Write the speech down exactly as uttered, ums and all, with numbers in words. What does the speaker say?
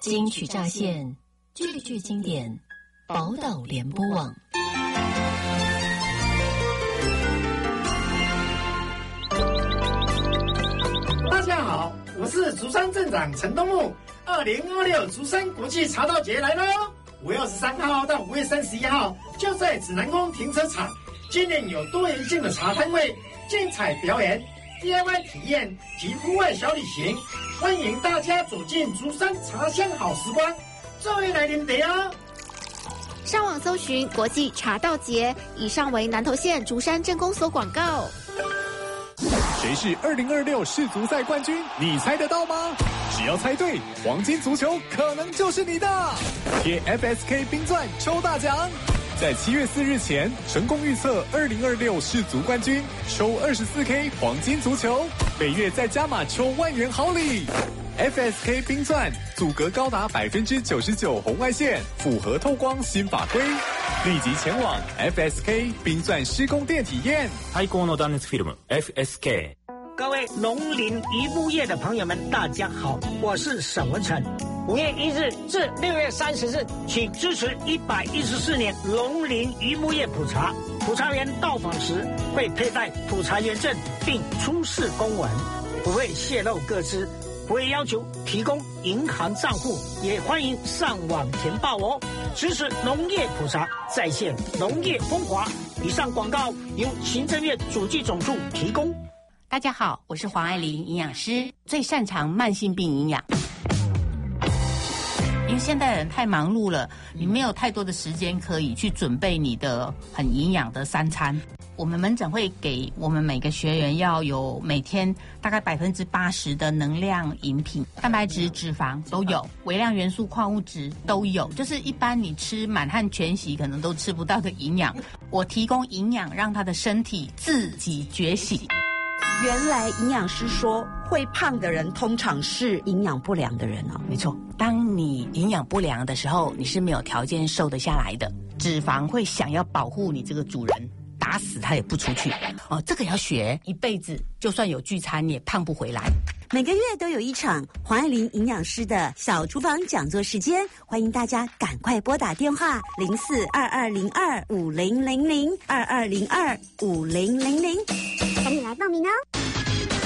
金曲乍现，句句经典，宝岛联播网。 大家好，我是竹山镇长陈东木。二零二六竹山国际茶道节来喽！五月二十三号到五月三十一号，就在指南宫停车场。今年有多元性的茶摊位、精彩表演、D I Y 体验及户外小旅行，欢迎大家走进竹山茶香好时光，作为来临的哦。 上网搜寻国际茶道节，以上为南投县竹山镇公所广告。 谁是二零二六世足赛冠军？你猜得到吗？只要猜对，黄金足球可能就是你的。贴 F S K 冰钻抽大奖，在七月四日前成功预测二零二六世足冠军，抽二十四 K 黄金足球，每月再加码抽万元好礼。F S K 冰钻阻隔高达百分之九十九红外线，符合透光新法规。立即前往 F S K 冰钻施工店体验。 最高の断熱フィルム F S K。 各位农林渔牧业的朋友们，大家好，我是沈文成。五月一日至六月三十日，请支持一百一十四年农林渔牧业普查。普查员到访时会佩戴普查员证，并出示公文，不会泄露个资，不会要求提供银行账户，也欢迎上网填报哦。支持农业普查，再现农业风华。以上广告由行政院主计总处提供。 大家好，我是黄爱玲营养师，最擅长慢性病营养。因为现代人太忙碌了，你没有太多的时间可以去准备你的很营养的三餐。我们门诊会给我们每个学员要有每天大概百分之八十的能量饮品，蛋白质、脂肪都有，微量元素、矿物质都有，就是一般你吃满汉全席可能都吃不到的营养。我提供营养，让他的身体自己觉醒。 原来营养师说，会胖的人通常是营养不良的人哦。 没错，当你营养不良的时候，你是没有条件瘦得下来的。脂肪会想要保护你这个主人，打死他也不出去。哦，这个要学一辈子，就算有聚餐，你也胖不回来。 每个月都有一场黄爱玲营养师的小厨房讲座时间，欢迎大家赶快拨打电话零四二二零二五零零零二二零二五零零零，赶紧来报名哦。